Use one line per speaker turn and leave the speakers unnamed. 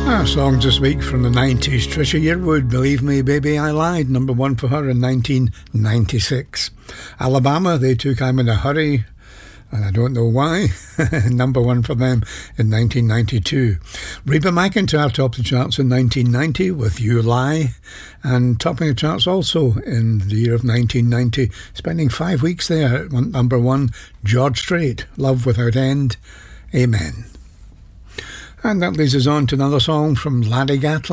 Our songs this week from the 90s. Trisha Yearwood, Believe Me Baby I Lied, number one for her in 1996. Alabama, They Took I'm in a Hurry, and I don't know why, number one for them in 1992. Reba McEntire topped the charts in 1990 with You Lie, and topping the charts also in the year of 1990, spending 5 weeks there at number one, George Strait, Love Without End, Amen. And that leads us on to another song from Laddie Gatlin.